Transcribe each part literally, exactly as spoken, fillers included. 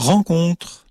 Rencontre.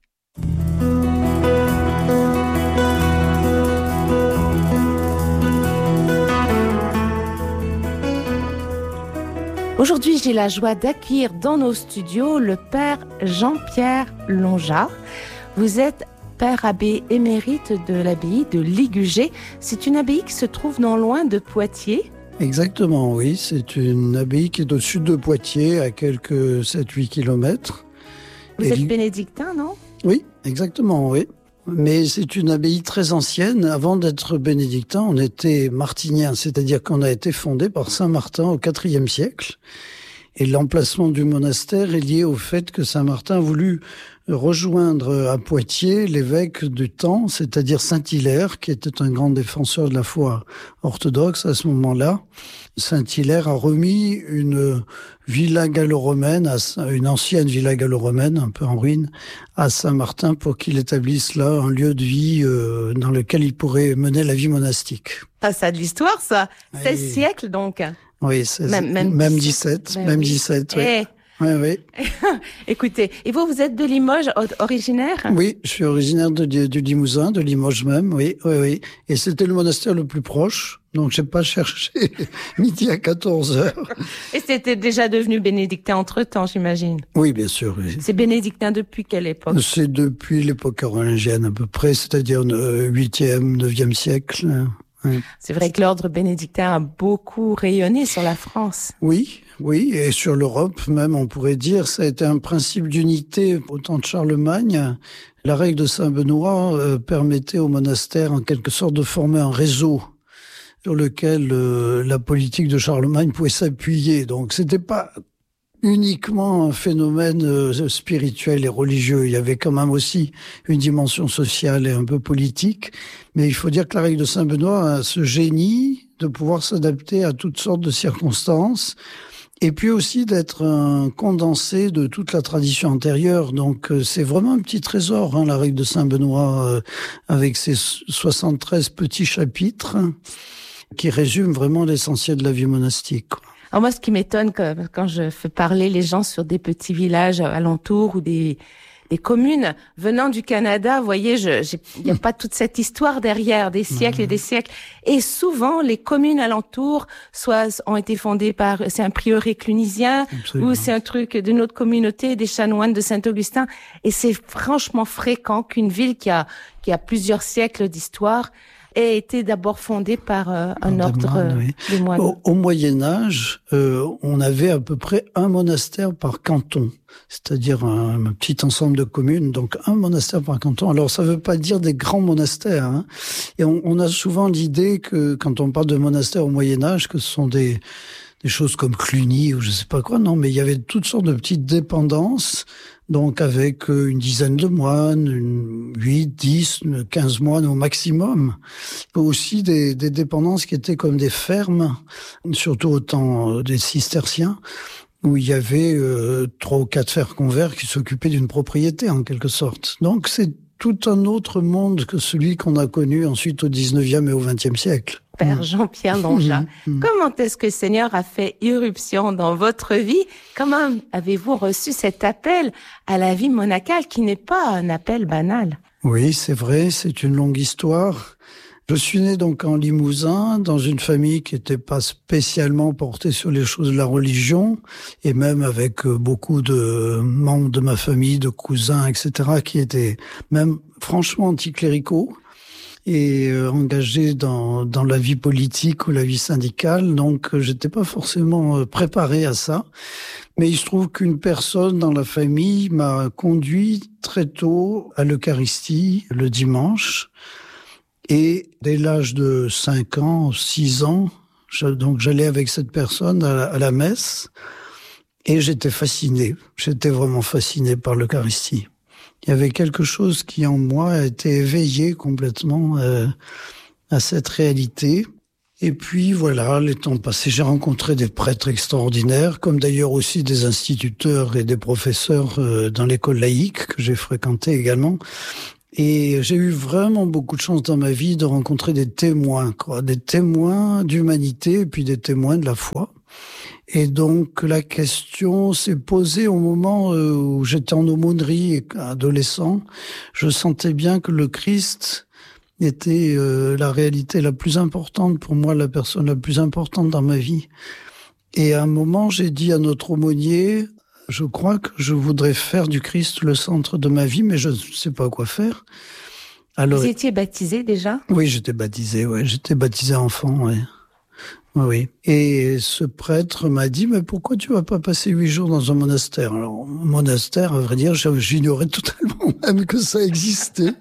Aujourd'hui, j'ai la joie d'accueillir dans nos studios le père Jean-Pierre Longeart. Vous êtes père abbé émérite de l'abbaye de Ligugé. C'est une abbaye qui se trouve non loin de Poitiers. Exactement, oui. C'est une abbaye qui est au sud de Poitiers, à quelques sept à huit kilomètres. Vous Et êtes Lig- bénédictin, non? Oui, exactement, oui. Mais c'est une abbaye très ancienne. Avant d'être bénédictin, on était martinien, c'est-à-dire qu'on a été fondé par Saint Martin au quatrième siècle. Et l'emplacement du monastère est lié au fait que Saint Martin a voulu rejoindre à Poitiers l'évêque du temps, c'est-à-dire Saint-Hilaire, qui était un grand défenseur de la foi orthodoxe à ce moment-là. Saint-Hilaire a remis une villa gallo-romaine, à- une ancienne villa gallo-romaine, un peu en ruine, à Saint-Martin pour qu'il établisse là un lieu de vie euh, dans lequel il pourrait mener la vie monastique. Ah, ça a de l'histoire, ça. Oui. seize siècles, donc. Oui, c'est, Même- même même dix-sept. dix-sept, Ben même oui. dix-sept, oui. Eh, Oui, oui. écoutez, et vous, vous êtes de Limoges, o- originaire? Oui, je suis originaire de, de- du Limousin, de Limoges même, oui, oui, oui. Et c'était le monastère le plus proche, donc j'ai pas cherché midi à quatorze heures. Et c'était déjà devenu bénédictin entre-temps, j'imagine. Oui, bien sûr, oui. C'est bénédictin depuis quelle époque? C'est depuis l'époque carolingienne à peu près, c'est-à-dire euh, huitième, neuvième siècle. Oui. C'est vrai que l'ordre bénédictin a beaucoup rayonné sur la France. Oui, oui, et sur l'Europe même, on pourrait dire, ça a été un principe d'unité au temps de Charlemagne. La règle de Saint-Benoît euh, permettait au monastère, en quelque sorte, de former un réseau sur lequel euh, la politique de Charlemagne pouvait s'appuyer. Donc, c'était pas uniquement un phénomène euh, spirituel et religieux. Il y avait quand même aussi une dimension sociale et un peu politique. Mais il faut dire que la règle de Saint-Benoît a ce génie de pouvoir s'adapter à toutes sortes de circonstances. Et puis aussi d'être un condensé de toute la tradition antérieure. Donc euh, c'est vraiment un petit trésor, hein, la règle de Saint-Benoît, euh, avec ses soixante-treize petits chapitres, hein, qui résument vraiment l'essentiel de la vie monastique, quoi. Alors moi, ce qui m'étonne que- quand je fais parler les gens sur des petits villages alentours ou des, des communes venant du Canada, vous voyez, je, j'ai- il n'y a pas toute cette histoire derrière, des siècles et des siècles. Et souvent, les communes alentours, soit ont été fondées par, c'est un prieuré clunisien, Absolument. ou c'est un truc d'une autre communauté, des chanoines de Saint-Augustin. Et c'est franchement fréquent qu'une ville qui a, qui a plusieurs siècles d'histoire ait été d'abord fondée par euh, un Par des ordre moines, euh, oui. de moines. Au, au Moyen Âge, euh, on avait à peu près un monastère par canton, c'est-à-dire un, un petit ensemble de communes, donc un monastère par canton. Alors ça ne veut pas dire des grands monastères, hein. Et on, on a souvent l'idée que quand on parle de monastères au Moyen Âge, que ce sont des, des choses comme Cluny ou je sais pas quoi. Non, mais il y avait toutes sortes de petites dépendances, donc avec euh, une dizaine de moines, une, huit, dix, quinze moines au maximum. Aussi des, des dépendances qui étaient comme des fermes, surtout au temps euh, des cisterciens, où il y avait euh, trois ou quatre frères convers qui s'occupaient d'une propriété en quelque sorte. Donc c'est tout un autre monde que celui qu'on a connu ensuite au dix-neuvième et au vingtième siècle. Père Jean-Pierre Longeart. Mmh, mmh. Comment est-ce que le Seigneur a fait irruption dans votre vie? Comment avez-vous reçu cet appel à la vie monacale qui n'est pas un appel banal? Oui, c'est vrai, c'est une longue histoire. Je suis né donc en Limousin, dans une famille qui n'était pas spécialement portée sur les choses de la religion, et même avec euh, beaucoup de membres de ma famille, de cousins, et cetera, qui étaient même franchement anticléricaux et euh, engagés dans, dans la vie politique ou la vie syndicale. Donc, euh, j'étais pas forcément euh, préparé à ça. Mais il se trouve qu'une personne dans la famille m'a conduit très tôt à l'Eucharistie le dimanche. Et dès l'âge de cinq ans, six ans, je, donc j'allais avec cette personne à la, à la messe et j'étais fasciné. J'étais vraiment fasciné par l'Eucharistie. Il y avait quelque chose qui en moi a été éveillé complètement euh, à cette réalité. Et puis voilà, les temps passés, j'ai rencontré des prêtres extraordinaires, comme d'ailleurs aussi des instituteurs et des professeurs euh, dans l'école laïque que j'ai fréquenté également. Et j'ai eu vraiment beaucoup de chance dans ma vie de rencontrer des témoins, quoi, des témoins d'humanité et puis des témoins de la foi. Et donc la question s'est posée au moment où j'étais en aumônerie et adolescent. Je sentais bien que le Christ était euh, la réalité la plus importante pour moi, la personne la plus importante dans ma vie. Et à un moment, j'ai dit à notre aumônier, je crois que je voudrais faire du Christ le centre de ma vie, mais je ne sais pas quoi faire. Alors, vous étiez baptisé déjà ? Oui, j'étais baptisé, ouais. J'étais baptisé enfant, ouais. Oui. Et ce prêtre m'a dit, mais pourquoi tu vas pas passer huit jours dans un monastère ? Alors, monastère, à vrai dire, j'ignorais totalement même que ça existait.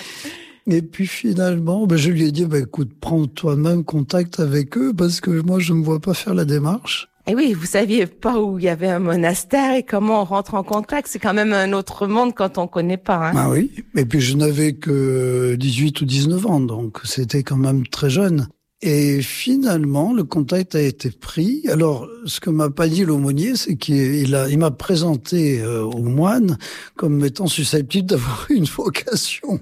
Et puis finalement, ben, je lui ai dit, ben, écoute, prends toi-même contact avec eux, parce que moi, je me vois pas faire la démarche. Et oui, vous saviez pas où il y avait un monastère et comment on rentre en contact. C'est quand même un autre monde quand on connaît pas. Hein. Ah oui. Et puis je n'avais que dix-huit ou dix-neuf ans, donc c'était quand même très jeune. Et finalement, le contact a été pris. Alors, ce que m'a pas dit l'aumônier, c'est qu'il a, il m'a présenté euh, au moine comme étant susceptible d'avoir une vocation.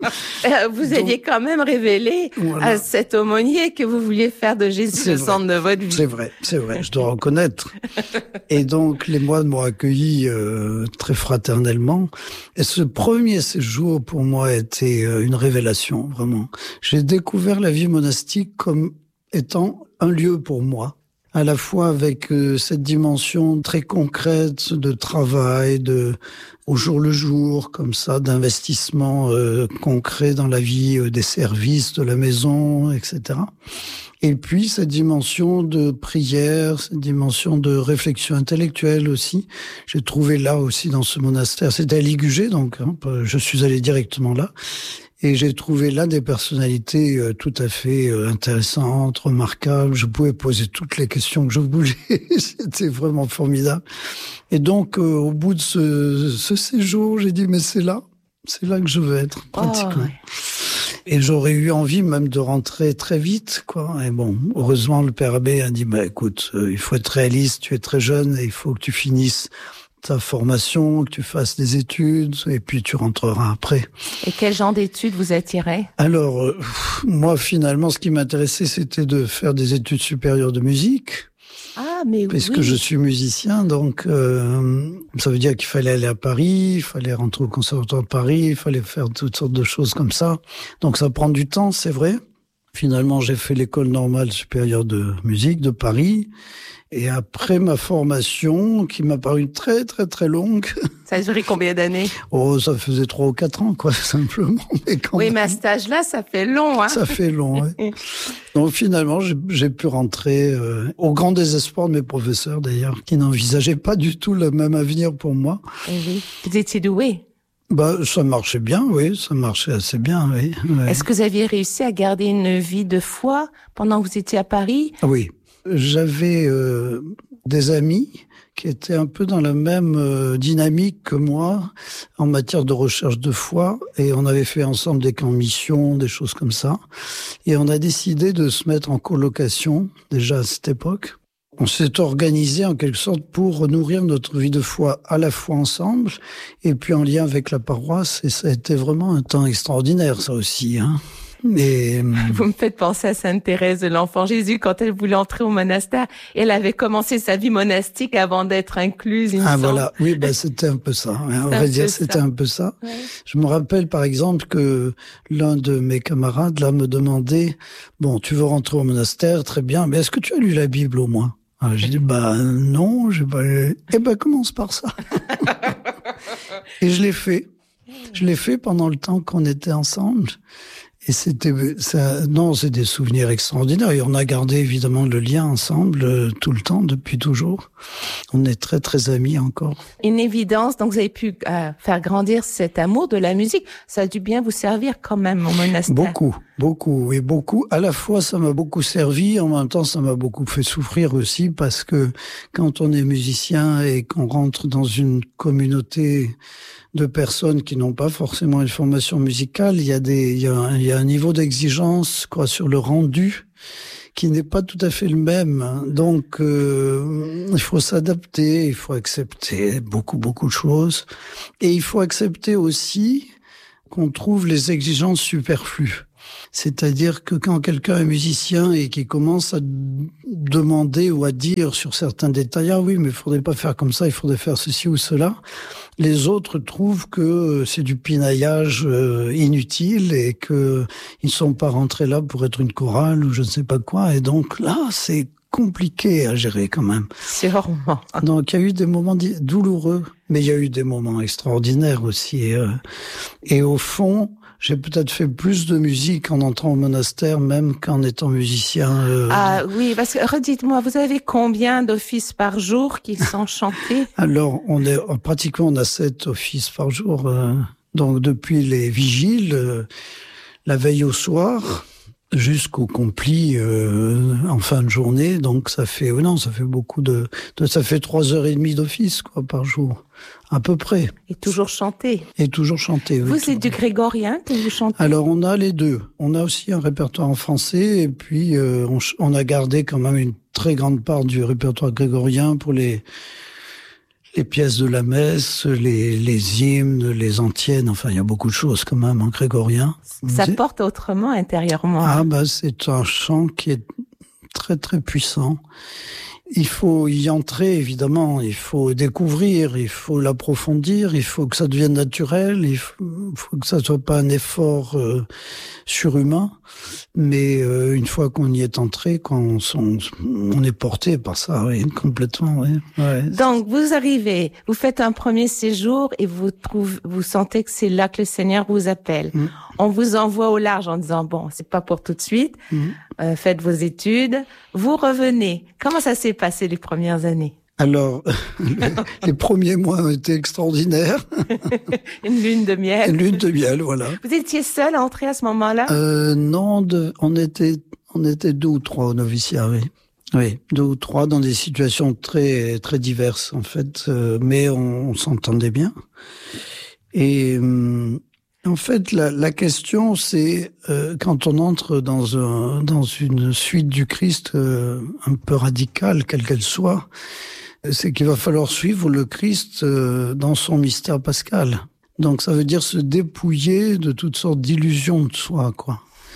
Vous Donc, aviez quand même révélé voilà. à cet aumônier que vous vouliez faire de Jésus c'est le vrai. centre de votre vie. C'est vrai, c'est vrai, je dois reconnaître. Et donc, les moines m'ont accueilli euh, très fraternellement. Et ce premier séjour, pour moi, a été euh, une révélation, vraiment. J'ai découvert la vie monastique comme comme étant un lieu pour moi, à la fois avec euh, cette dimension très concrète de travail, de au jour le jour, comme ça, d'investissement euh, concret dans la vie euh, des services, de la maison, et cetera. Et puis cette dimension de prière, cette dimension de réflexion intellectuelle aussi. J'ai trouvé là aussi dans ce monastère, c'était à Ligugé, donc hein, je suis allé directement là. Et j'ai trouvé là des personnalités euh, tout à fait euh, intéressantes, remarquables. Je pouvais poser toutes les questions que je voulais. C'était vraiment formidable. Et donc, euh, au bout de ce, ce séjour, j'ai dit, mais c'est là, c'est là que je veux être, pratiquement. Oh, ouais. Et j'aurais eu envie même de rentrer très vite, quoi. Et bon, heureusement, le père abbé a dit, bah écoute, euh, il faut être réaliste, tu es très jeune et il faut que tu finisses ta formation, que tu fasses des études, et puis tu rentreras après. Et quel genre d'études vous attirait ? Alors, euh, moi, finalement, ce qui m'intéressait, c'était de faire des études supérieures de musique. Ah, mais Puisque oui. je suis musicien, donc euh, ça veut dire qu'il fallait aller à Paris, il fallait rentrer au conservatoire de Paris, il fallait faire toutes sortes de choses comme ça. Donc ça prend du temps, c'est vrai. Finalement, j'ai fait l'école normale supérieure de musique de Paris. Et après ma formation, qui m'a paru très, très, très longue... Ça a duré combien d'années ? Oh, ça faisait trois ou quatre ans, quoi, simplement. Mais quand oui, même, mais à cet âge-là, ça fait long, hein. Ça fait long, oui. Donc finalement, j'ai, j'ai pu rentrer euh, au grand désespoir de mes professeurs, d'ailleurs, qui n'envisageaient pas du tout le même avenir pour moi. Et oui. Vous étiez doué ? Bah, ça marchait bien, oui, ça marchait assez bien, oui. oui. Est-ce que vous aviez réussi à garder une vie de foi pendant que vous étiez à Paris ? Oui. J'avais euh, des amis qui étaient un peu dans la même euh, dynamique que moi en matière de recherche de foi, et on avait fait ensemble des camps mission, des choses comme ça, et on a décidé de se mettre en colocation déjà à cette époque. On s'est organisé en quelque sorte pour nourrir notre vie de foi à la fois ensemble et puis en lien avec la paroisse, et ça a été vraiment un temps extraordinaire, ça aussi, hein. Et... Vous me faites penser à Sainte Thérèse de l'Enfant Jésus quand elle voulait entrer au monastère. Elle avait commencé sa vie monastique avant d'être incluse. Il ah me voilà, oui, ben c'était un peu ça. On va dire, c'était un peu ça. Ouais. Je me rappelle par exemple que l'un de mes camarades là me demandait, bon, tu veux rentrer au monastère, très bien, mais est-ce que tu as lu la Bible au moins ? Alors, j'ai dit, bah non, j'ai pas lu. Eh ben commence par ça. Et je l'ai fait. Je l'ai fait pendant le temps qu'on était ensemble. Et c'était, ça, non, c'est des souvenirs extraordinaires. Et on a gardé évidemment le lien ensemble euh, tout le temps, depuis toujours. On est très très amis encore. Une évidence, donc vous avez pu euh, faire grandir cet amour de la musique. Ça a dû bien vous servir quand même au monastère. Beaucoup, beaucoup, oui, beaucoup. À la fois, ça m'a beaucoup servi, en même temps, ça m'a beaucoup fait souffrir aussi, parce que quand on est musicien et qu'on rentre dans une communauté de personnes qui n'ont pas forcément une formation musicale, il y a des, il y a un, il y a un niveau d'exigence, quoi, sur le rendu qui n'est pas tout à fait le même. Donc, euh, il faut s'adapter, il faut accepter beaucoup, beaucoup de choses. Et il faut accepter aussi qu'on trouve les exigences superflues. C'est-à-dire que quand quelqu'un est musicien et qui commence à demander ou à dire sur certains détails, ah oui, mais il faudrait pas faire comme ça, il faudrait faire ceci ou cela, les autres trouvent que c'est du pinaillage euh, inutile et que ils ne sont pas rentrés là pour être une chorale ou je ne sais pas quoi. Et donc là, c'est compliqué à gérer quand même. Sûrement. Donc il y a eu des moments douloureux, mais il y a eu des moments extraordinaires aussi. Et, euh, et au fond, j'ai peut-être fait plus de musique en entrant au monastère même qu'en étant musicien. Euh... Ah oui, parce que redites-moi, vous avez combien d'offices par jour qui sont chantés? Alors, on est pratiquement on a sept offices par jour. Euh, donc depuis les vigiles, euh, la veille au soir, jusqu'au compli euh, en fin de journée. Donc ça fait, oh non, ça fait beaucoup de, de ça fait trois heures et demie d'office quoi par jour. À peu près. Et toujours chanter. Et toujours chanter. Vous, oui, c'est du grégorien que vous chantez? Alors, on a les deux. On a aussi un répertoire en français et puis euh, on, on a gardé quand même une très grande part du répertoire grégorien pour les les pièces de la messe, les, les hymnes, les antiennes. Enfin, il y a beaucoup de choses quand même en grégorien. Ça c'est... porte autrement intérieurement. Ah, bah, c'est un chant qui est très, très puissant. Il faut y entrer, évidemment, il faut découvrir, il faut l'approfondir, il faut que ça devienne naturel, il faut, faut que ça soit pas un effort euh, surhumain, mais euh, une fois qu'on y est entré, quand on, on, on est porté par ça, oui, complètement, oui. Ouais. Donc, vous arrivez, vous faites un premier séjour et vous trouvez, vous sentez que c'est là que le Seigneur vous appelle. Mmh. On vous envoie au large en disant, bon, c'est pas pour tout de suite, mmh. euh, faites vos études, vous revenez. Comment ça s'est passé les premières années? Alors, les premiers mois ont été extraordinaires. Une lune de miel. Une lune de miel, voilà. Vous étiez seul à entrer à ce moment-là? euh, Non, de, on était on était deux ou trois au noviciat, oui. Oui, deux ou trois dans des situations très très diverses en fait, euh, mais on, on s'entendait bien. Et euh, en fait, la, la question, c'est euh, quand on entre dans un dans une suite du Christ euh, un peu radicale, quelle qu'elle soit, c'est qu'il va falloir suivre le Christ euh, dans son mystère pascal. Donc, ça veut dire se dépouiller de toutes sortes d'illusions de soi, quoi.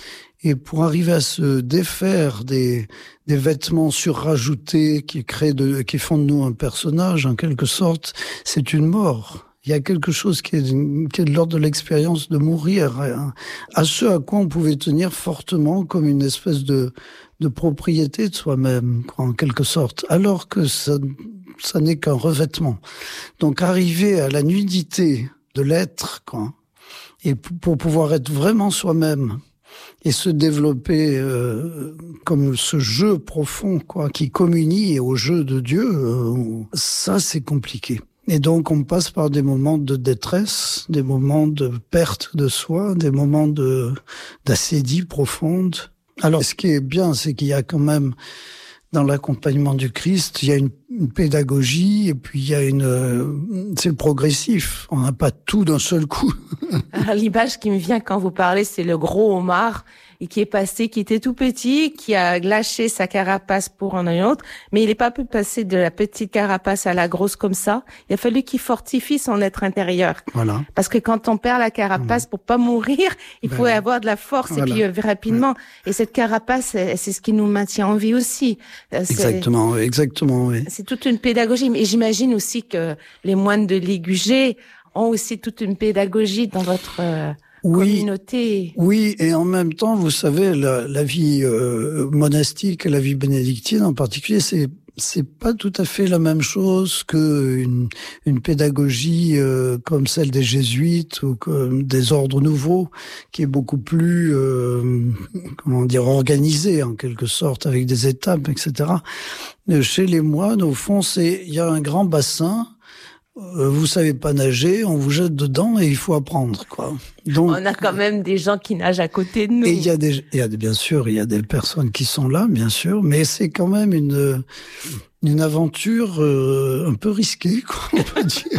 Et pour arriver à se défaire des des vêtements surrajoutés qui créent de qui font de nous un personnage, en quelque sorte, c'est une mort. Il y a quelque chose qui est, qui est de l'ordre de l'expérience de mourir, hein, à ce à quoi on pouvait tenir fortement comme une espèce de, de propriété de soi-même, en quelque sorte, alors que ça, ça n'est qu'un revêtement. Donc arriver à la nudité de l'être, quoi, et pour pouvoir être vraiment soi-même et se développer euh, comme ce jeu profond, quoi, qui communie au jeu de Dieu, euh, ça c'est compliqué. Et donc, on passe par des moments de détresse, des moments de perte de soi, des moments de d'assédie profonde. Alors, ce qui est bien, c'est qu'il y a quand même, dans l'accompagnement du Christ, il y a une, une pédagogie, et puis il y a une... Euh, c'est progressif. On n'a pas tout d'un seul coup. Alors, l'image qui me vient quand vous parlez, c'est le gros homard, et qui est passé, qui était tout petit, qui a lâché sa carapace pour en une autre, mais il n'est pas pu passer de la petite carapace à la grosse comme ça. Il a fallu qu'il fortifie son être intérieur. Voilà. Parce que quand on perd la carapace, mmh. pour pas mourir, il ben, faut avoir de la force, voilà. Et puis euh, rapidement. Ouais. Et cette carapace, c'est ce qui nous maintient en vie aussi. Exactement, exactement, oui. C'est toute une pédagogie. Et j'imagine aussi que les moines de Ligugé ont aussi toute une pédagogie dans votre... Euh, Oui, communauté. Oui, et en même temps, vous savez, la, la vie euh, monastique, la vie bénédictine en particulier, c'est c'est pas tout à fait la même chose que une, une pédagogie euh, comme celle des jésuites ou comme des ordres nouveaux, qui est beaucoup plus, euh, comment dire, organisée en quelque sorte, avec des étapes, et cetera. Chez les moines, au fond, c'est il y a un grand bassin. Vous savez pas nager, on vous jette dedans et il faut apprendre, quoi. Donc, on a quand même des gens qui nagent à côté de nous. Et il y a des, il y a des, bien sûr, il y a des personnes qui sont là, bien sûr, mais c'est quand même une, une aventure euh, un peu risquée, quoi, on peut dire.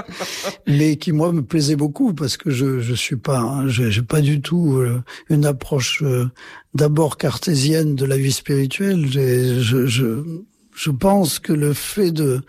Mais qui, moi, me plaisait beaucoup parce que je, je suis pas, hein, j'ai, j'ai pas du tout euh, une approche euh, d'abord cartésienne de la vie spirituelle. J'ai, je, je, je pense que le fait de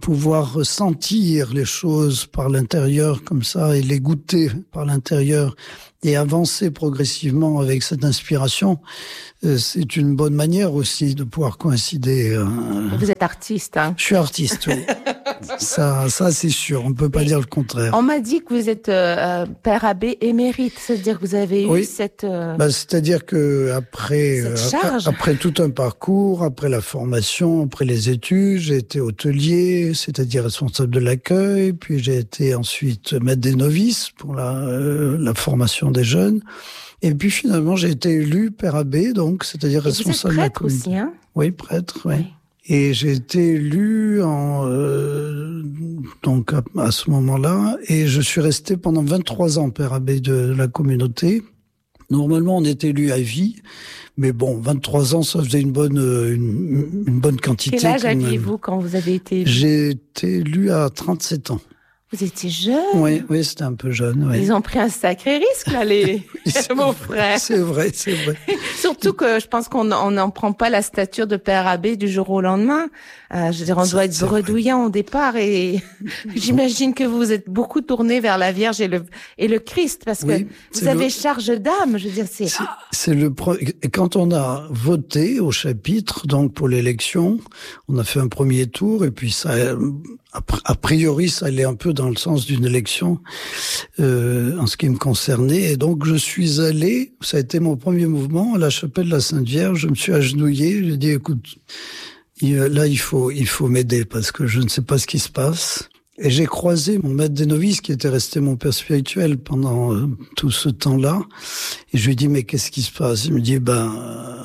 pouvoir ressentir les choses par l'intérieur comme ça et les goûter par l'intérieur et avancer progressivement avec cette inspiration, euh, c'est une bonne manière aussi de pouvoir coïncider. Euh... Vous êtes artiste, hein? Je suis artiste, oui. ça, ça c'est sûr, on ne peut pas et dire le contraire. On m'a dit que vous êtes euh, père abbé émérite, c'est-à-dire que vous avez oui. eu cette... Euh... Bah, c'est-à-dire que après, euh, après tout un parcours, après la formation, après les études, j'ai été hôtelier, c'est-à-dire responsable de l'accueil, puis j'ai été ensuite maître des novices pour la, euh, la formation des jeunes. Et puis finalement, j'ai été élu père abbé, donc c'est-à-dire et responsable vous êtes de la communauté. Aussi, hein? Oui, prêtre, oui. oui. Et j'ai été élu en, euh, donc à, à ce moment-là, et je suis resté pendant vingt-trois ans père abbé de la communauté. Normalement, on est élu à vie, mais bon, vingt-trois ans, ça faisait une bonne, une, une bonne quantité. Quel âge aviez-vous quand vous avez été élu? J'ai été élu à trente-sept ans. Vous étiez jeune? Oui, oui, c'était un peu jeune. Oui. Ils ont pris un sacré risque, là, les oui, mon frère. C'est vrai, c'est vrai. Surtout que je pense qu'on n'en prend pas la stature de père abbé du jour au lendemain. Euh, je veux dire, on doit être bredouillant au départ et j'imagine que vous êtes beaucoup tourné vers la Vierge et le et le Christ parce que oui, vous avez le... charge d'âme. Je veux dire, c'est. C'est le pro... quand on a voté au chapitre, donc pour l'élection, on a fait un premier tour et puis ça. A priori, ça allait un peu dans le sens d'une élection euh, en ce qui me concernait. Et donc, je suis allé, ça a été mon premier mouvement, à la chapelle de la Sainte Vierge. Je me suis agenouillé, j'ai dit, écoute, là, il faut il faut m'aider parce que je ne sais pas ce qui se passe. Et j'ai croisé mon maître des novices qui était resté mon père spirituel pendant euh, tout ce temps-là. Et je lui ai dit, mais qu'est-ce qui se passe? Il me dit, ben,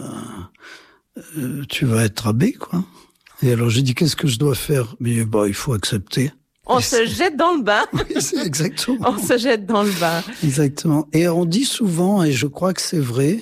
euh, euh, tu vas être abbé, quoi. Et alors j'ai dit, qu'est-ce que je dois faire? Mais bah, il faut accepter. On et se jette dans le bain. Oui, c'est exactement. On se jette dans le bain. Exactement. Et on dit souvent, et je crois que c'est vrai,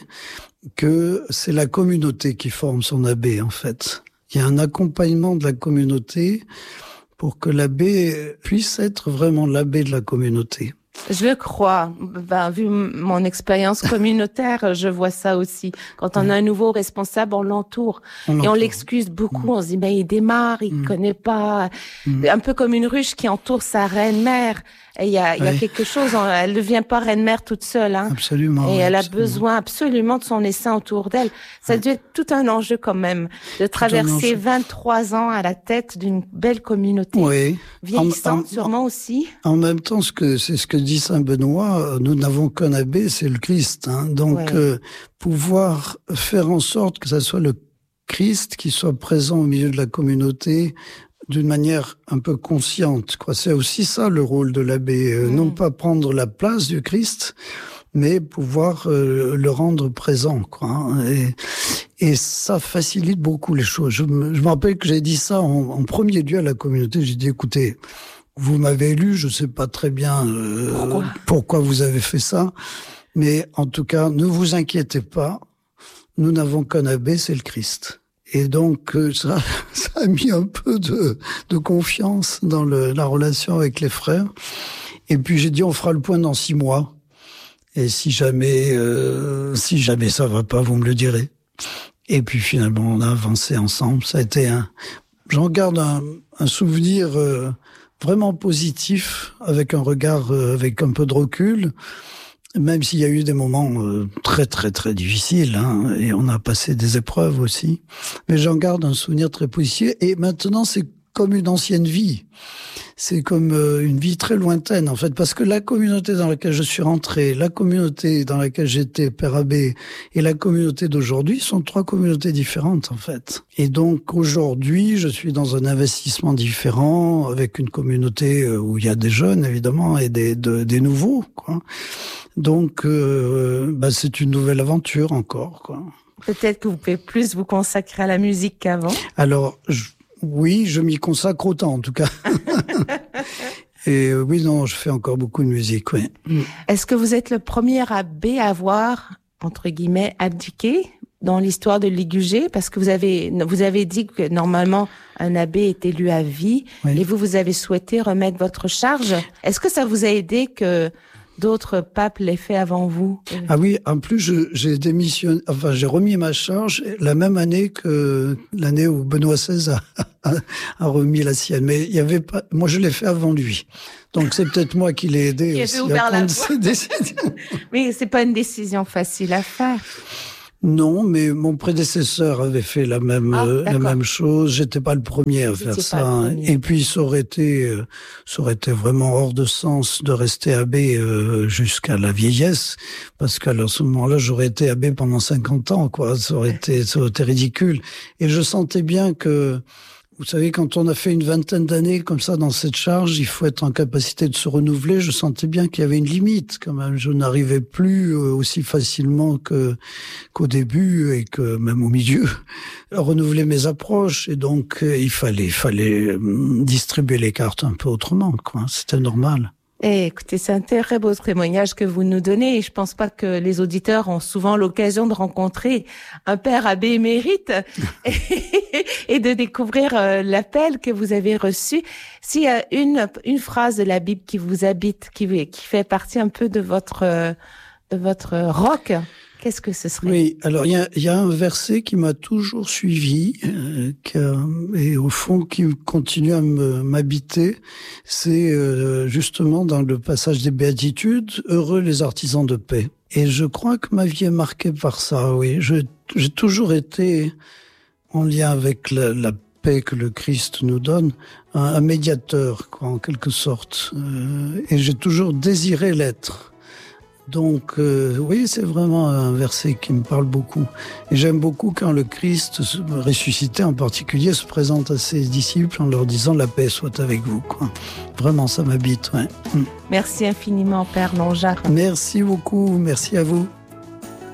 que c'est la communauté qui forme son abbé, en fait. Il y a un accompagnement de la communauté pour que l'abbé puisse être vraiment l'abbé de la communauté. Je le crois. Ben, vu mon expérience communautaire, je vois ça aussi. Quand on a un nouveau responsable, on l'entoure. On et on l'excuse beaucoup. Mmh. On se dit, ben, il démarre, il mmh. connaît pas. Mmh. Un peu comme une ruche qui entoure sa reine-mère. Et il y a, il y a ouais. quelque chose, elle ne devient pas reine-mère toute seule, hein. Absolument. Et elle absolument. a besoin absolument de son essaim autour d'elle. Ça ouais. doit être tout un enjeu quand même, de traverser vingt-trois ans à la tête d'une belle communauté. Oui. Vieillissante, en, sûrement en, aussi. En même temps, ce que, c'est ce que dit Saint Benoît, nous n'avons qu'un abbé, c'est le Christ, hein. Donc, ouais. euh, pouvoir faire en sorte que ça soit le Christ qui soit présent au milieu de la communauté, d'une manière un peu consciente, quoi. C'est aussi ça le rôle de l'abbé, euh, mmh. non pas prendre la place du Christ, mais pouvoir euh, le rendre présent, quoi. Hein. Et, et ça facilite beaucoup les choses. Je me, je me rappelle que j'ai dit ça en, en premier lieu à la communauté. J'ai dit, écoutez, vous m'avez élu, je sais pas très bien euh, pourquoi? pourquoi vous avez fait ça, mais en tout cas, ne vous inquiétez pas, nous n'avons qu'un abbé, c'est le Christ. Et donc, ça, ça a mis un peu de, de confiance dans le, la relation avec les frères. Et puis, j'ai dit, on fera le point dans six mois. Et si jamais, euh, si jamais ça va pas, vous me le direz. Et puis, finalement, on a avancé ensemble. Ça a été un, j'en garde un, un souvenir euh, vraiment positif, avec un regard, euh, avec un peu de recul. Même s'il y a eu des moments euh, très très très difficiles, hein, et on a passé des épreuves aussi, mais j'en garde un souvenir très positif. Et maintenant, c'est comme une ancienne vie, c'est comme euh, une vie très lointaine en fait, parce que la communauté dans laquelle je suis rentré, la communauté dans laquelle j'étais père abbé et la communauté d'aujourd'hui sont trois communautés différentes en fait. Et donc aujourd'hui, je suis dans un investissement différent avec une communauté où il y a des jeunes évidemment et des de, des nouveaux, quoi. Donc, euh, bah, c'est une nouvelle aventure encore, quoi. Peut-être que vous pouvez plus vous consacrer à la musique qu'avant. Alors, je, oui, je m'y consacre autant, en tout cas. Et euh, oui, non, je fais encore beaucoup de musique, oui. Est-ce que vous êtes le premier abbé à avoir, entre guillemets, abdiqué dans l'histoire de Ligugé? Parce que vous avez, vous avez dit que normalement, un abbé est élu à vie, oui. Et vous, vous avez souhaité remettre votre charge. Est-ce que ça vous a aidé que d'autres papes l'aient fait avant vous. Ah oui, en plus, je, j'ai démissionné, enfin, j'ai remis ma charge la même année que l'année où Benoît seize a, a, a remis la sienne. Mais il y avait pas, moi, je l'ai fait avant lui. Donc, c'est peut-être moi qui l'ai aidé qui aussi ouvert à la prendre ses décisions. Mais c'est pas une décision facile à faire. Non, mais mon prédécesseur avait fait la même Ah, euh, la même chose. J'étais pas le premier à Vous faire étiez ça. pas le Hein. premier. Et puis ça aurait été euh, ça aurait été vraiment hors de sens de rester abbé euh, jusqu'à la vieillesse, parce qu'à ce moment-là, j'aurais été abbé pendant cinquante ans, quoi. Ça aurait été ça aurait été ridicule. Et je sentais bien que, vous savez, quand on a fait une vingtaine d'années comme ça dans cette charge, il faut être en capacité de se renouveler. Je sentais bien qu'il y avait une limite quand même. Je n'arrivais plus aussi facilement que qu'au début et que même au milieu à renouveler mes approches. Et donc, il fallait, il fallait distribuer les cartes un peu autrement, quoi. C'était normal. Eh, écoutez, c'est un très beau témoignage que vous nous donnez et je pense pas que les auditeurs ont souvent l'occasion de rencontrer un père abbé émérite et, et de découvrir euh, l'appel que vous avez reçu. S'il y a une, une phrase de la Bible qui vous habite, qui, qui fait partie un peu de votre, euh, de votre roc, qu'est-ce que ce serait? Oui, alors il y a, y a un verset qui m'a toujours suivi euh, qui a, et au fond qui continue à me, m'habiter. C'est euh, justement dans le passage des Béatitudes, « Heureux les artisans de paix ». Et je crois que ma vie est marquée par ça, oui. Je, j'ai toujours été en lien avec la, la paix que le Christ nous donne, un, un médiateur, quoi, en quelque sorte. Euh, et j'ai toujours désiré l'être. Donc euh, oui, c'est vraiment un verset qui me parle beaucoup. Et j'aime beaucoup quand le Christ, ressuscité en particulier, se présente à ses disciples en leur disant « La paix soit avec vous ». Quoi. Vraiment, ça m'habite. Ouais. Merci infiniment, Père Longeac. Merci beaucoup, merci à vous.